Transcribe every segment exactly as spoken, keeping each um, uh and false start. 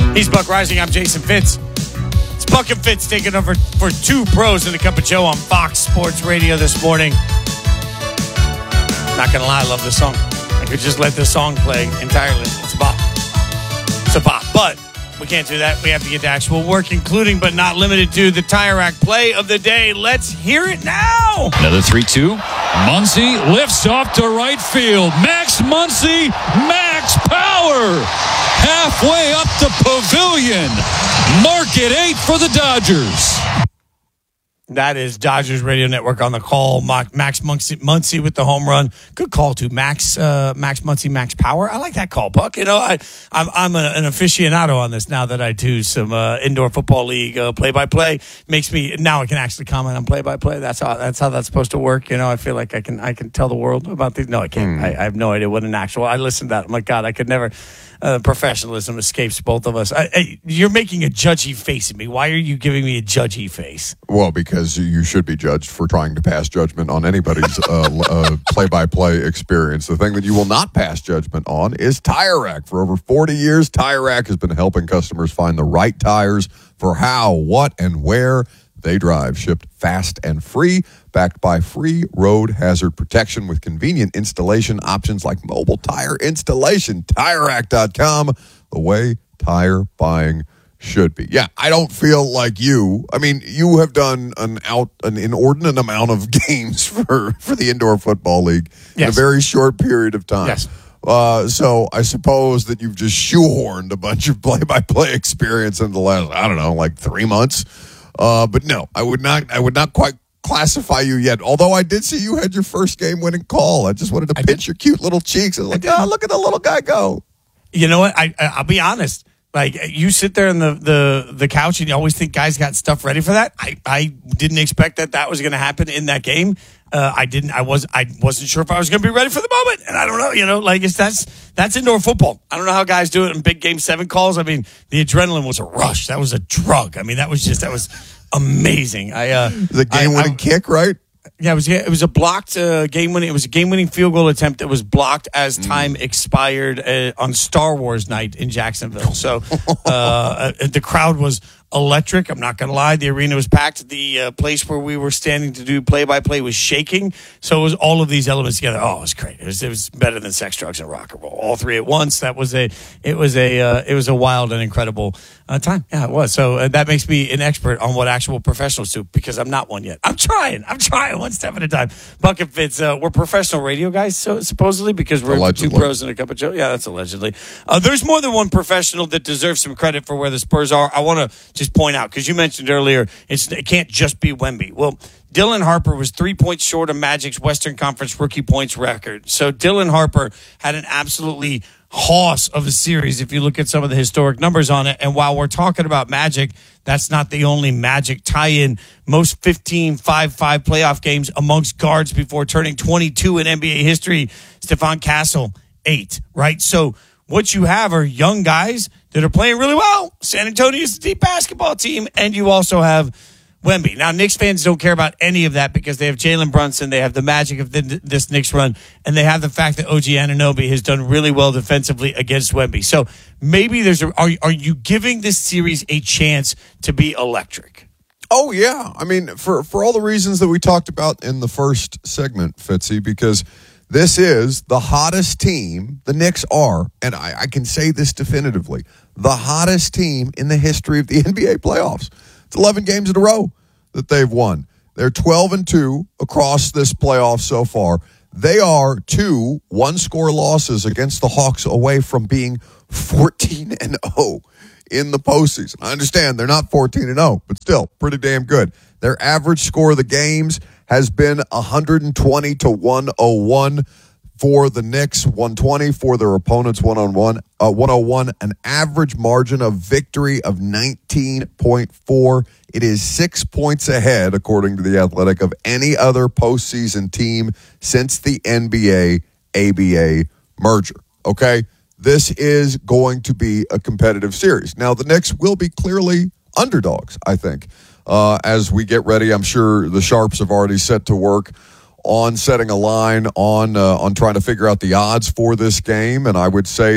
He's Buck Rising. I'm Jason Fitz. It's Buck and Fitz taking over for two pros and a cup of Joe on Fox Sports Radio this morning. Not going to lie, I love this song. I could just let this song play entirely. It's a bop. It's a bop. But we can't do that. We have to get to actual work, including but not limited to the Tire Rack play of the day. Let's hear it now. Another three two. Muncy lifts off to right field. Max Muncy, max power. Halfway up the pavilion. Market eight for the Dodgers. That is Dodgers Radio Network on the call. Max Muncy, Muncy with the home run. Good call too. Max uh, Max Muncy, max power. I like that call, Buck. You know, I, I'm I'm a, an aficionado on this now that I do some uh, indoor football league uh, play-by-play. Makes me now I can actually comment on play-by-play. That's how that's how that's supposed to work. You know, I feel like I can I can tell the world about these. No, I can't. Mm. I, I have no idea what an actual. I listened to that. I'm like, God, I could never. Uh, professionalism escapes both of us. I, I, you're making a judgy face at me. Why are you giving me a judgy face? Well, because you should be judged for trying to pass judgment on anybody's uh, uh, play-by-play experience. The thing that you will not pass judgment on is Tire Rack. For over forty years, Tire Rack has been helping customers find the right tires for how, what, and where they drive. Shipped fast and free, backed by free road hazard protection with convenient installation options like mobile tire installation. Tire Rack dot com, the way tire buying should be. Yeah, I don't feel like you. I mean, you have done an out an inordinate amount of games for, for the Indoor Football League yes. in a very short period of time. Yes. Uh, so I suppose that you've just shoehorned a bunch of play-by-play experience in the last, I don't know, like three months. Uh, but no, I would not. I would not quite classify you yet. Although I did see you had your first game-winning call. I just wanted to I pinch did. your cute little cheeks. I was like, oh, look at the little guy go. You know what? I, I I'll be honest. Like you sit there on the, the, the couch and you always think guys got stuff ready for that. I, I didn't expect that that was going to happen in that game. Uh, I didn't. I was. I wasn't sure if I was going to be ready for the moment, and I don't know. You know, like it's that's that's indoor football. I don't know how guys do it in big game seven calls. I mean, the adrenaline was a rush. That was a drug. I mean, that was just that was amazing. I uh, the game winning kick, right? Yeah, it was. Yeah, it was a blocked uh, game winning. It was a game winning field goal attempt that was blocked as time mm. expired uh, on Star Wars night in Jacksonville. So uh, the crowd was electric. I'm not going to lie. The arena was packed. The uh, place where we were standing to do play-by-play was shaking. So it was all of these elements together. Oh, it was great. It was, it was better than sex, drugs, and rock and roll. All three at once. That was a. It was a. Uh, it was a wild and incredible uh, time. Yeah, it was. So uh, that makes me an expert on what actual professionals do because I'm not one yet. I'm trying. I'm trying one step at a time. Buck and Fitz. Uh, we're professional radio guys, so supposedly because we're allegedly. two pros and a cup of Joe. Yeah, that's allegedly. Uh, there's more than one professional that deserves some credit for where the Spurs are. I want to just point out because you mentioned earlier it's it can't just be Wemby. Well, Dylan Harper was three points short of Magic's Western Conference rookie points record. So Dylan Harper had an absolutely hoss of a series if you look at some of the historic numbers on it. And while we're talking about Magic, that's not the only Magic tie-in. Most fifteen five five playoff games amongst guards before turning twenty-two in N B A history. Stephon Castle, eight, right? So what you have are young guys that are playing really well. San Antonio is a deep basketball team, and you also have Wemby. Now, Knicks fans don't care about any of that because they have Jalen Brunson, they have the magic of the, this Knicks run, and they have the fact that O G Anunoby has done really well defensively against Wemby. So maybe there's a, are, are you giving this series a chance to be electric? Oh, yeah. I mean, for, for all the reasons that we talked about in the first segment, Fitzy, because this is the hottest team, the Knicks are, and I, I can say this definitively, the hottest team in the history of the N B A playoffs. It's eleven games in a row that they've won. They're twelve and two across this playoff so far. They are two one-score losses against the Hawks away from being fourteen and oh in the postseason. I understand they're not fourteen and oh, but still pretty damn good. Their average score of the games has been one twenty to one oh one for the Knicks, one twenty for their opponents, one oh one, uh, one oh one, an average margin of victory of nineteen point four. It is six points ahead, according to The Athletic, of any other postseason team since the N B A A B A merger. Okay? This is going to be a competitive series. Now, the Knicks will be clearly underdogs, I think. Uh, as we get ready, I'm sure the Sharps have already set to work on setting a line, on uh, on trying to figure out the odds for this game. And I would say that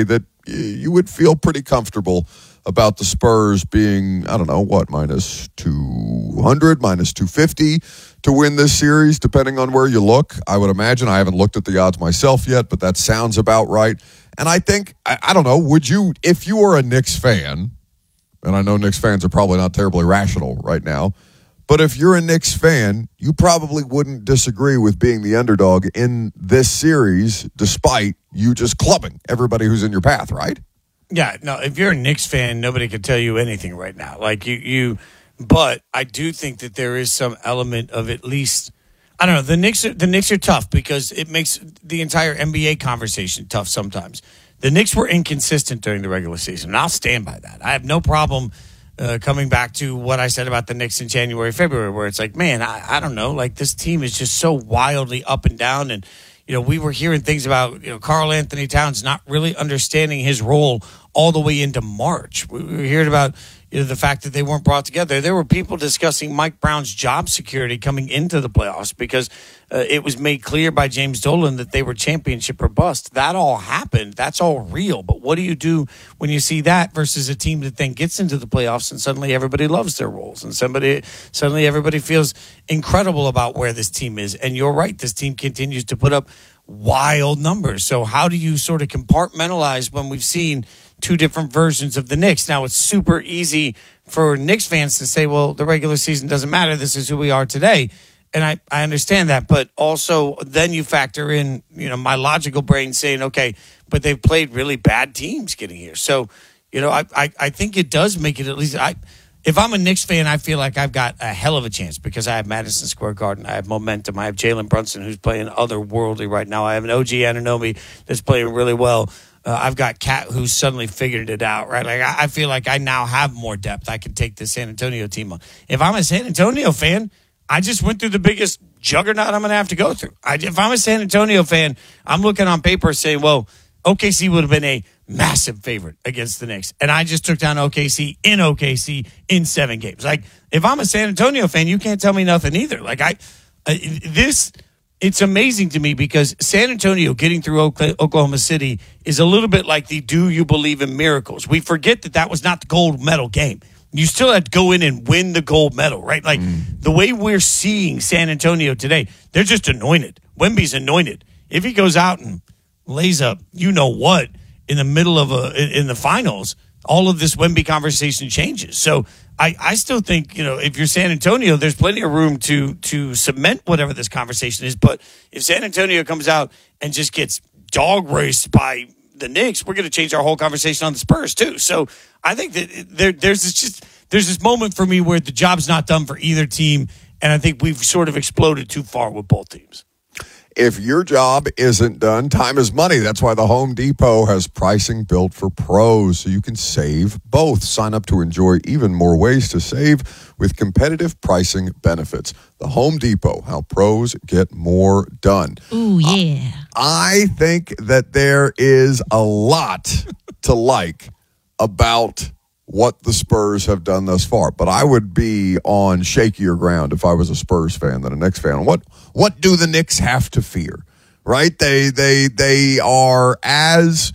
you would feel pretty comfortable about the Spurs being, I don't know, what, minus two hundred, minus two fifty to win this series, depending on where you look. I would imagine. I haven't looked at the odds myself yet, but that sounds about right. And I think, I, I don't know, would you, if you were a Knicks fan, and I know Knicks fans are probably not terribly rational right now, but if you're a Knicks fan, you probably wouldn't disagree with being the underdog in this series, despite you just clubbing everybody who's in your path, right? Yeah, no, if you're a Knicks fan, nobody can tell you anything right now. Like you, you, but I do think that there is some element of at least, I don't know, the Knicks are, the Knicks are tough because it makes the entire N B A conversation tough sometimes. The Knicks were inconsistent during the regular season, and I'll stand by that. I have no problem uh, coming back to what I said about the Knicks in January, February, where it's like, man, I, I don't know, like this team is just so wildly up and down, and you know, we were hearing things about, you know, Karl Anthony Towns not really understanding his role all the way into March. We were hearing about, you know, the fact that they weren't brought together. There were people discussing Mike Brown's job security coming into the playoffs because uh, it was made clear by James Dolan that they were championship or bust. That all happened. That's all real. But what do you do when you see that versus a team that then gets into the playoffs and suddenly everybody loves their roles and somebody suddenly everybody feels incredible about where this team is? And you're right. This team continues to put up wild numbers. So how do you sort of compartmentalize when we've seen two different versions of the Knicks? Now, it's super easy for Knicks fans to say, well, the regular season doesn't matter. This is who we are today. And I, I understand that. But also then you factor in, you know, my logical brain saying, okay, but they've played really bad teams getting here. So, you know, I, I, I think it does make it at least – I. If I'm a Knicks fan, I feel like I've got a hell of a chance because I have Madison Square Garden. I have momentum. I have Jalen Brunson, who's playing otherworldly right now. I have an O G Anunoby that's playing really well. Uh, I've got Cat, who's suddenly figured it out, right? Like I, I feel like I now have more depth. I can take the San Antonio team on. If I'm a San Antonio fan, I just went through the biggest juggernaut I'm going to have to go through. I, if I'm a San Antonio fan, I'm looking on paper saying, well, O K C would have been a massive favorite against the Knicks. And I just took down O K C in O K C in seven games. Like, if I'm a San Antonio fan, you can't tell me nothing either. Like, I, uh, this, it's amazing to me because San Antonio getting through Oklahoma City is a little bit like the do you believe in miracles. We forget that that was not the gold medal game. You still had to go in and win the gold medal, right? Like, mm. the way we're seeing San Antonio today, they're just anointed. Wemby's anointed. If he goes out and lays up, you know what, in the middle of a in the finals, all of this Wemby conversation changes. So I, I still think, you know, if you're San Antonio, there's plenty of room to to cement whatever this conversation is. But if San Antonio comes out and just gets dog raced by the Knicks, we're going to change our whole conversation on the Spurs too. So I think that there, there's this just there's this moment for me where the job's not done for either team, and I think we've sort of exploded too far with both teams. If your job isn't done, time is money. That's why the Home Depot has pricing built for pros, so you can save both. Sign up to enjoy even more ways to save with competitive pricing benefits. The Home Depot, how pros get more done. Ooh, yeah. Uh, I think that there is a lot to like about what the Spurs have done thus far. But I would be on shakier ground if I was a Spurs fan than a Knicks fan. What what do the Knicks have to fear? Right? They they they are as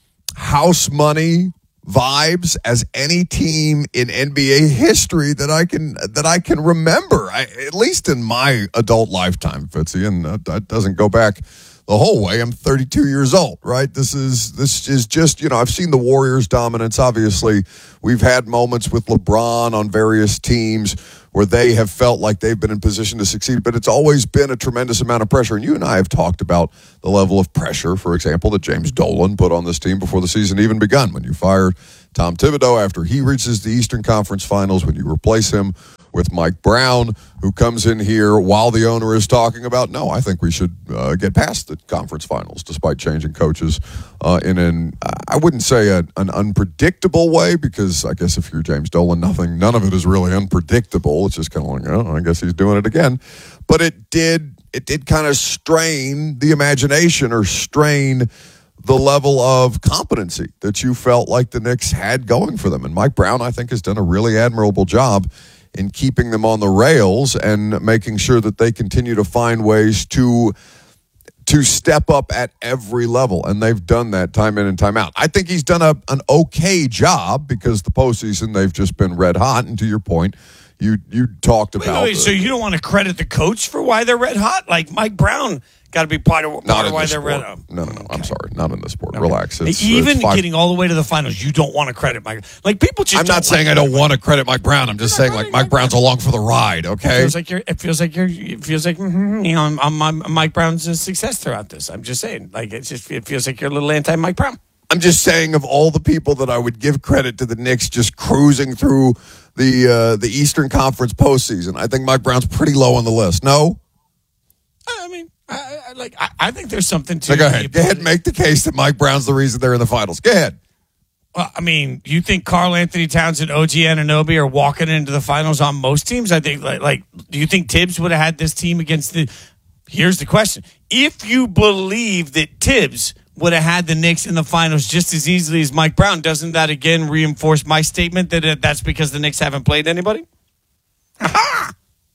house money vibes as any team in N B A history that I can that I can remember. I, at least in my adult lifetime, Fitzy, and that, that doesn't go back the whole way. I'm thirty-two years old, right? This is this is just, you know, I've seen the Warriors' dominance. Obviously, we've had moments with LeBron on various teams where they have felt like they've been in position to succeed, but it's always been a tremendous amount of pressure. And you and I have talked about the level of pressure, for example, that James Dolan put on this team before the season even begun. When you fired Tom Thibodeau after he reaches the Eastern Conference Finals, when you replace him with Mike Brown, who comes in here while the owner is talking about, no, I think we should uh, get past the conference finals, despite changing coaches uh, in an, I wouldn't say a, an unpredictable way, because I guess if you're James Dolan, nothing, none of it is really unpredictable. It's just kind of like, oh, I guess he's doing it again. But it did, it did kind of strain the imagination or strain the level of competency that you felt like the Knicks had going for them. And Mike Brown, I think, has done a really admirable job in keeping them on the rails and making sure that they continue to find ways to to step up at every level, and they've done that time in and time out. I think he's done a, an okay job because the postseason, they've just been red hot, and to your point, you you talked wait, about... Wait, wait, the, so you don't want to credit the coach for why they're red hot? Like Mike Brown got to be part of, part of why they're sport. red hot. No, no, no. Okay. I'm sorry. Not in the sport. Okay. Relax. It's, Even it's five, getting all the way to the finals, you don't want to credit Mike. Like people just. I'm not don't saying like I don't want to credit Mike Brown. I'm just saying like Mike Brown's along for the ride. It Okay. feels like you're. It feels like you're. It feels like mm-hmm, you know. I'm, I'm, I'm Mike Brown's uh, success throughout this. I'm just saying. Like it's just. It feels like you're a little anti Mike Brown. I'm just saying of all the people that I would give credit to the Knicks just cruising through the uh, the Eastern Conference postseason, I think Mike Brown's pretty low on the list. No. I mean, I, I like. I, I think there's something to. So go ahead. Go ahead and make the case that Mike Brown's the reason they're in the finals. Go ahead. Well, I mean, you think Karl Anthony Towns and O G Anunoby are walking into the finals on most teams? I think, like, like do you think Tibbs would have had this team against the? Here's the question: if you believe that Tibbs would have had the Knicks in the finals just as easily as Mike Brown, doesn't that again reinforce my statement that uh, that's because the Knicks haven't played anybody? Aha!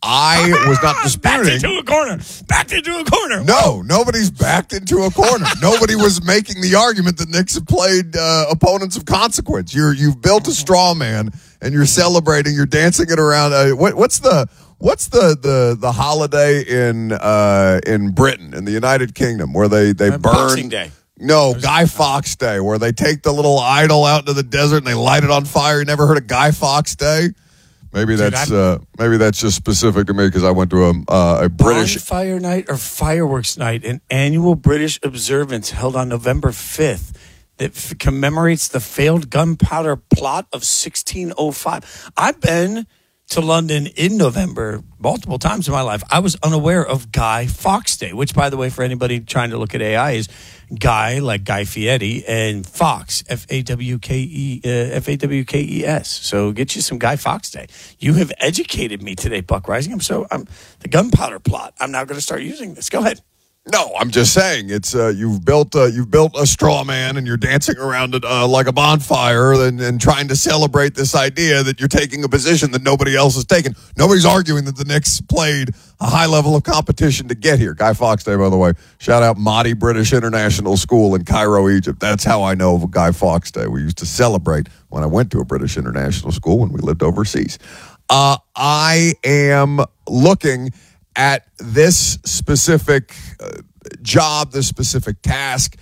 I was not disputing. Backed into a corner. Backed into a corner. No, nobody's backed into a corner. Nobody was making the argument that Knicks have played uh, opponents of consequence. You're you've built a straw man and you're celebrating. You're dancing it around. Uh, what, what's the what's the, the, the holiday in uh, in Britain in the United Kingdom where they they Uh, burn? Boxing Day. No, Guy Fawkes Day, where they take the little idol out into the desert and they light it on fire. You never heard of Guy Fawkes Day? Maybe Dude, that's uh, maybe that's just specific to me because I went to a uh, a British Bonfire Night or Fireworks Night, an annual British observance held on November fifth that f- commemorates the failed gunpowder plot of sixteen oh five. I've been to London in November multiple times in my life. I was unaware of Guy Fawkes Day, which, by the way, for anybody trying to look at A I, is Guy, like Guy Fieri, and Fox, F A W K E, uh, F A W K E S. So get you some Guy Fawkes Day. You have educated me today, Buck Rising. I'm so I'm the gunpowder plot. I'm now going to start using this. Go ahead. No, I'm just saying it's uh, you've built uh, you've built a straw man and you're dancing around it uh, like a bonfire and, and trying to celebrate this idea that you're taking a position that nobody else has taken. Nobody's arguing that the Knicks played a high level of competition to get here. Guy Fawkes Day, by the way. Shout out Mahdi British International School in Cairo, Egypt. That's how I know of Guy Fawkes Day. We used to celebrate when I went to a British International School when we lived overseas. Uh, I am looking at this specific uh, job, this specific task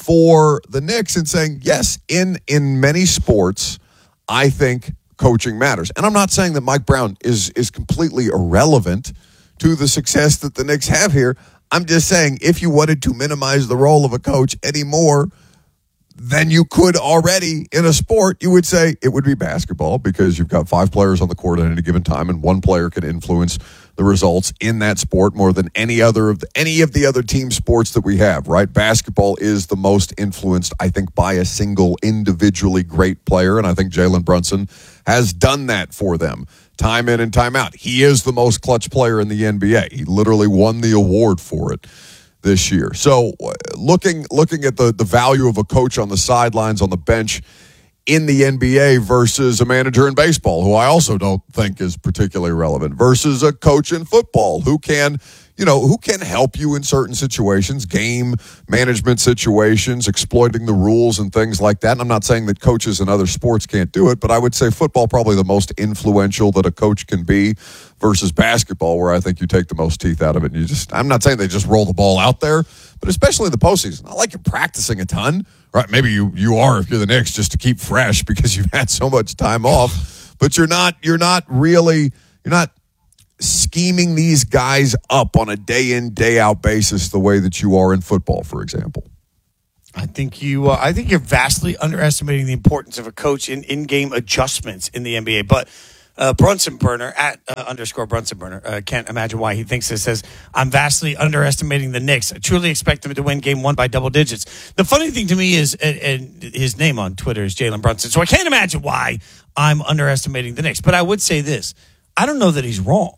for the Knicks and saying, yes, in in many sports, I think coaching matters. And I'm not saying that Mike Brown is is completely irrelevant to the success that the Knicks have here. I'm just saying if you wanted to minimize the role of a coach anymore than you could already in a sport, you would say it would be basketball because you've got five players on the court at any given time and one player can influence the results in that sport more than any other of the, any of the other team sports that we have, right? Basketball is the most influenced, I think, by a single individually great player, and I think Jalen Brunson has done that for them time in and time out. He is the most clutch player in the N B A. He literally won the award for it this year. So looking looking at the, the value of a coach on the sidelines, on the bench in the N B A versus a manager in baseball, who I also don't think is particularly relevant, versus a coach in football who can, you know, who can help you in certain situations, game management situations, exploiting the rules and things like that. And I'm not saying that coaches in other sports can't do it, but I would say football probably the most influential that a coach can be versus basketball, where I think you take the most teeth out of it. And you just, I'm not saying they just roll the ball out there, but especially in the postseason. Not like you're practicing a ton, right? Maybe you, you are if you're the Knicks just to keep fresh because you've had so much time off, but you're not, you're not really, you're not scheming these guys up on a day in, day out basis the way that you are in football, for example. I think you. Uh, I think you're vastly underestimating the importance of a coach in in-game adjustments in the N B A. But uh, Brunson Burner at uh, underscore Brunson Burner uh, can't imagine why he thinks this. Says I'm vastly underestimating the Knicks. I truly expect them to win Game One by double digits. The funny thing to me is, and, and his name on Twitter is Jalen Brunson, so I can't imagine why I'm underestimating the Knicks. But I would say this: I don't know that he's wrong.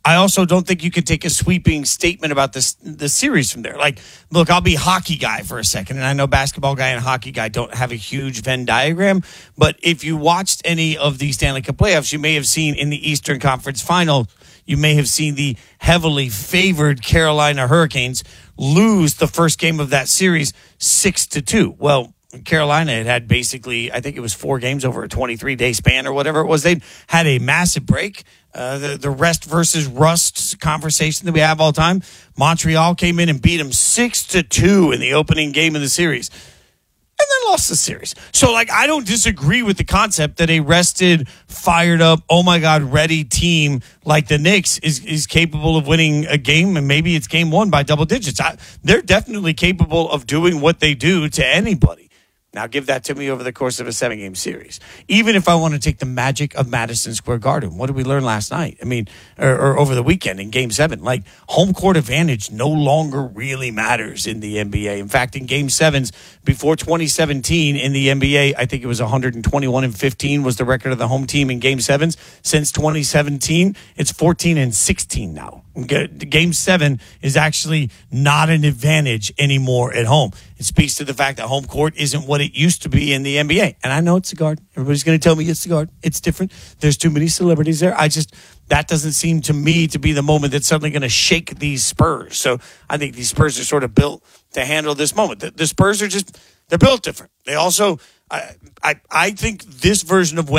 I also don't think you could take a sweeping statement about this the series from there. Like, look, I'll be hockey guy for a second, and I know basketball guy and hockey guy don't have a huge Venn diagram, but if you watched any of the Stanley Cup playoffs, you may have seen in the Eastern Conference Final, you may have seen the heavily favored Carolina Hurricanes lose the first game of that series six to two. Well, Carolina had had basically, I think it was four games over a twenty-three day span or whatever it was. They had a massive break. Uh, the, the rest versus rust conversation that we have all the time. Montreal came in and beat them six to two in the opening game of the series, and then lost the series. So, like, I don't disagree with the concept that a rested, fired up, oh my God, ready team like the Knicks is, is capable of winning a game, and maybe it's game one by double digits. I, they're definitely capable of doing what they do to anybody. Now, give that to me over the course of a seven-game series. Even if I want to take the magic of Madison Square Garden, what did we learn last night? I mean, or, or over the weekend in Game seven. Like, home court advantage no longer really matters in the N B A. In fact, in Game sevens, before twenty seventeen in the N B A, I think it was one twenty-one and fifteen was the record of the home team in Game sevens. Since twenty seventeen, it's fourteen and sixteen now. Game seven is actually not an advantage anymore at home. It speaks to the fact that home court isn't what it used to be in the N B A. And I know it's the Garden. Everybody's going to tell me it's the Garden. It's different. There's too many celebrities there. I just, that doesn't seem to me to be the moment that's suddenly going to shake these Spurs. So I think these Spurs are sort of built to handle this moment. The, the Spurs are just, they're built different. They also, I, I, I think this version of